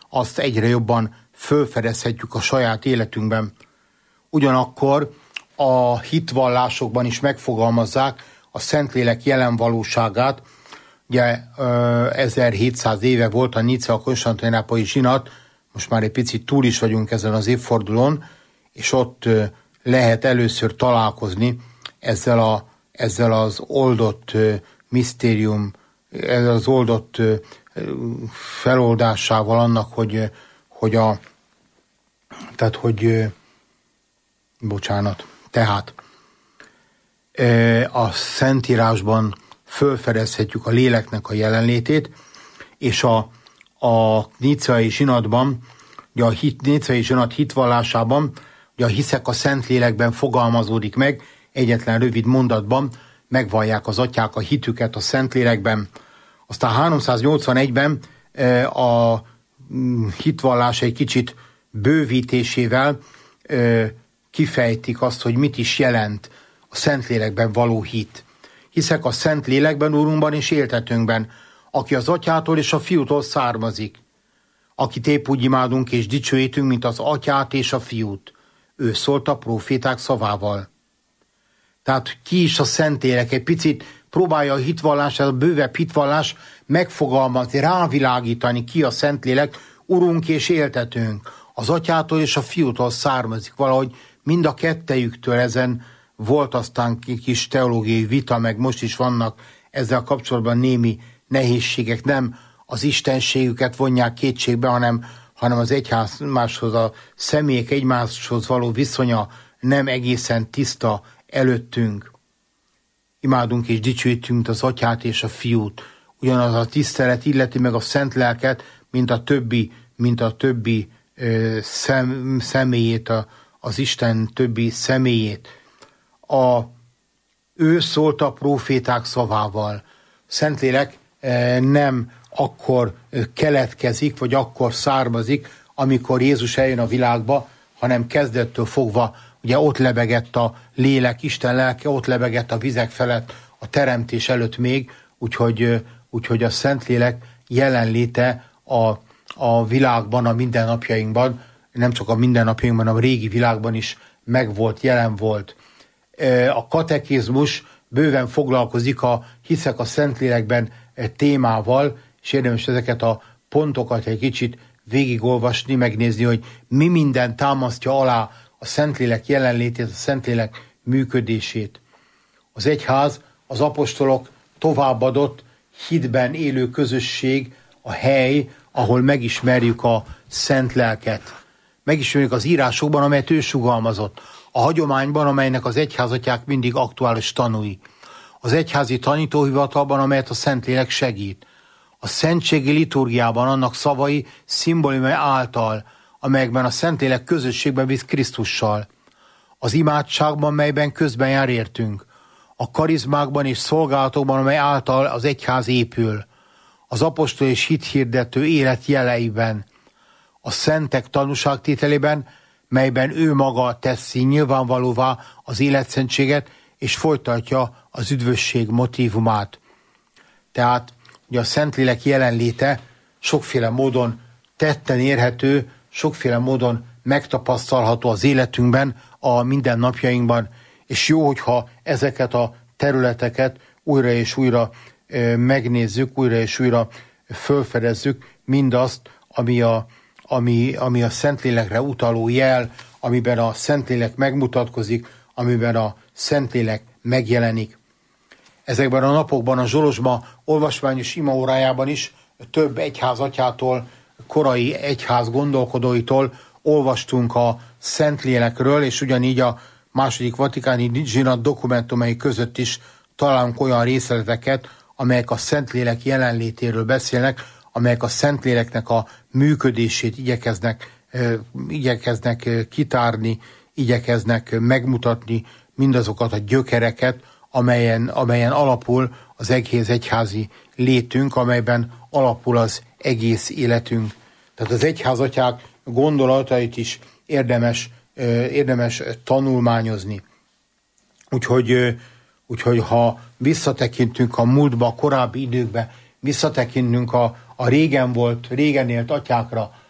azt egyre jobban fölfedezhetjük a saját életünkben. Ugyanakkor a hitvallásokban is megfogalmazzák a Szentlélek jelen valóságát. Ugye 1700 éve volt a Nicea-Konstantinápolyi zsinat, most már egy picit túl is vagyunk ezen az évfordulón, és ott lehet először találkozni ezzel az oldott misztérium, ezzel az oldott feloldásával annak, tehát a Szentírásban fölfedezhetjük a léleknek a jelenlétét, és a nicei zsinatban, ugye a nicei zsinat hitvallásában, ugye a hiszek a Szentlélekben fogalmazódik meg, egyetlen rövid mondatban megvallják az atyák a hitüket a Szentlélekben. Aztán 381-ben a hitvallás egy kicsit bővítésével kifejtik azt, hogy mit is jelent a Szentlélekben való hit. Hiszek a Szentlélekben, Úrunkban és éltetőnkben, aki az atyától és a fiútól származik, akit épp úgy imádunk és dicsőítünk, mint az atyát és a fiút. Ő szólt a próféták szavával. Tehát ki is a Szentlélek? Egy picit próbálja a hitvallás, ez a bővebb hitvallás megfogalmazni, rávilágítani, ki a Szentlélek, Urunk és éltetőnk. Az atyától és a fiútól származik, valahogy mind a kettejüktől. Ezen volt aztán kis teológiai vita, meg most is vannak ezzel kapcsolatban némi nehézségek. Nem az istenségüket vonják kétségbe, hanem az egyházmáshoz, a személyek egymáshoz való viszonya nem egészen tiszta előttünk. Imádunk és dicsőítünk az atyát és a fiút. Ugyanaz a tisztelet illeti meg a szent lelket, mint a többi személyét, az Isten többi személyét. Ő szólt a próféták szavával. Szentlélek nem akkor keletkezik, vagy akkor származik, amikor Jézus eljön a világba, hanem kezdettől fogva, ugye ott lebegett a lélek, Isten lelke, ott lebegett a vizek felett, a teremtés előtt még, úgyhogy a Szentlélek jelenléte a világban, a mindennapjainkban, nem csak a mindennapjainkban, hanem a régi világban is megvolt, jelen volt. A katekizmus bőven foglalkozik a hiszek a Szentlélekben témával, és érdemes ezeket a pontokat egy kicsit végigolvasni, megnézni, hogy mi minden támasztja alá a Szentlélek jelenlétét, a Szentlélek működését. Az egyház, az apostolok továbbadott hitben élő közösség, a hely, ahol megismerjük a Szent Lelket. Megismerjük az írásokban, amelyet ő sugalmazott. A hagyományban, amelynek az egyházatyák mindig aktuális tanúi. Az egyházi tanítóhivatalban, amelyet a Szentlélek segít. A szentségi liturgiában annak szavai, szimbólumai által, amelyekben a Szentlélek közösségben visz Krisztussal. Az imádságban, melyben közben jár értünk. A karizmákban és szolgálatokban, amely által az egyház épül. Az apostol és hithirdető élet jeleiben. A szentek tanúságtételében, melyben ő maga teszi nyilvánvalóvá az életszentséget, és folytatja az üdvösség motívumát. Tehát ugye a Szentlélek jelenléte sokféle módon tetten érhető, sokféle módon megtapasztalható az életünkben, a mindennapjainkban, és jó, hogyha ezeket a területeket újra és újra megnézzük, újra és újra fölfedezzük, mindazt, ami a Szentlélekre utaló jel, amiben a Szentlélek megmutatkozik, amiben a Szentlélek megjelenik. Ezekben a napokban a Zsolozsma olvasmányos imaórájában is több egyházatyától, korai egyház gondolkodóitól olvastunk a Szentlélekről, és ugyanígy a második vatikáni zsinat dokumentumai között is találunk olyan részleteket, amelyek a Szentlélek jelenlétéről beszélnek, amelyek a Szentléleknek a működését igyekeznek kitárni, igyekeznek megmutatni mindazokat a gyökereket, amelyen alapul az egész egyházi létünk, amelyben alapul az egész életünk. Tehát az egyházatyák gondolatait is érdemes tanulmányozni. Úgyhogy ha visszatekintünk a múltba, a korábbi időkbe, visszatekintünk a régen élt atyákra,